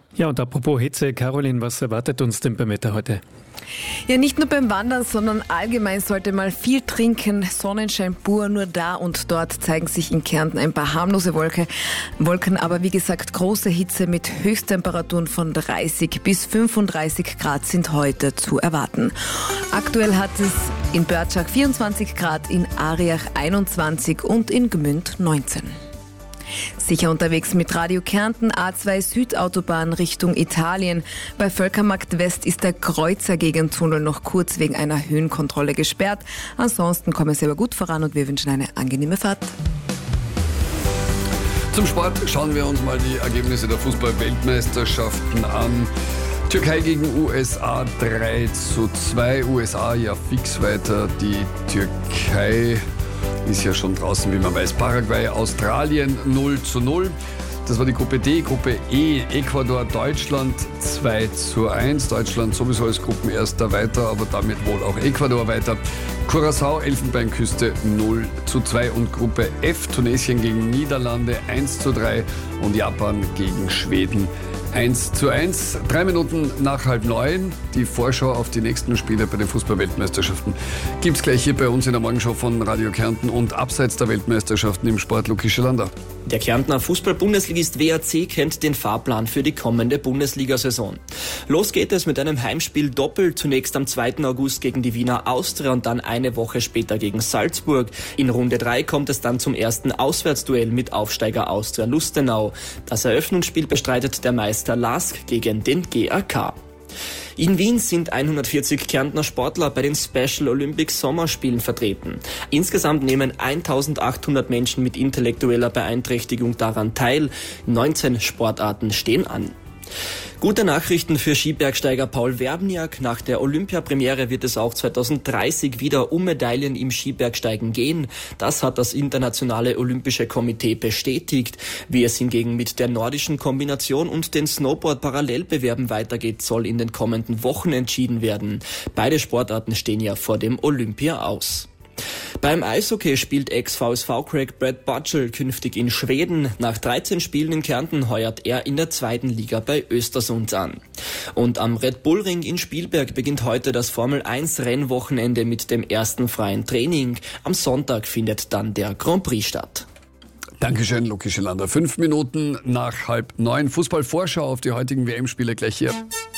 Ja, und apropos Hitze, Caroline, was erwartet uns denn beim Wetter heute? Ja, nicht nur beim Wandern, sondern allgemein sollte mal viel trinken. Sonnenschein pur, nur da und dort zeigen sich in Kärnten ein paar harmlose Wolken. Aber wie gesagt, große Hitze mit Höchsttemperaturen von 30 bis 35 Grad sind heute zu erwarten. Aktuell hat es in Börtschach 24 Grad, in Ariach 21 und in Gmünd 19. Sicher unterwegs mit Radio Kärnten, A2 Südautobahn Richtung Italien. Bei Völkermarkt West ist der Kreuzer-Gegentunnel noch kurz wegen einer Höhenkontrolle gesperrt. Ansonsten kommen Sie aber gut voran und wir wünschen eine angenehme Fahrt. Zum Sport schauen wir uns mal die Ergebnisse der Fußball-Weltmeisterschaften an. Türkei gegen USA 3:2. USA ja fix weiter. Die Türkei ist ja schon draußen, wie man weiß. Paraguay, Australien 0:0. Das war die Gruppe D. Gruppe E, Ecuador, Deutschland 2:1. Deutschland sowieso als Gruppenerster weiter, aber damit wohl auch Ecuador weiter. Curaçao, Elfenbeinküste 0:2. Und Gruppe F, Tunesien gegen Niederlande 1:3 und Japan gegen Schweden 1:1. 3 Minuten nach 8:30. Die Vorschau auf die nächsten Spiele bei den Fußball-Weltmeisterschaften gibt's gleich hier bei uns in der Morgenshow von Radio Kärnten und abseits der Weltmeisterschaften im Sport Luki Schelander. Der Kärntner Fußball-Bundesligist WAC kennt den Fahrplan für die kommende Bundesliga-Saison. Los geht es mit einem Heimspiel-Doppel, zunächst am 2. August gegen die Wiener Austria und dann eine Woche später gegen Salzburg. In Runde 3 kommt es dann zum ersten Auswärtsduell mit Aufsteiger Austria Lustenau. Das Eröffnungsspiel bestreitet der Meister LASK gegen den GAK. In Wien sind 140 Kärntner Sportler bei den Special Olympics Sommerspielen vertreten. Insgesamt nehmen 1800 Menschen mit intellektueller Beeinträchtigung daran teil. 19 Sportarten stehen an. Gute Nachrichten für Skibergsteiger Paul Werbniak. Nach der Olympiapremiere wird es auch 2030 wieder um Medaillen im Skibergsteigen gehen. Das hat das Internationale Olympische Komitee bestätigt. Wie es hingegen mit der nordischen Kombination und den Snowboard-Parallelbewerben weitergeht, soll in den kommenden Wochen entschieden werden. Beide Sportarten stehen ja vor dem Olympia aus. Beim Eishockey spielt Ex-VSV-Crack Brad Butchell künftig in Schweden. Nach 13 Spielen in Kärnten heuert er in der 2. Liga bei Östersund an. Und am Red Bull Ring in Spielberg beginnt heute das Formel-1-Rennwochenende mit dem ersten freien Training. Am Sonntag findet dann der Grand Prix statt. Dankeschön, Luki Schelander. 5 Minuten nach 8:30. Fußball-Vorschau auf die heutigen WM-Spiele gleich hier.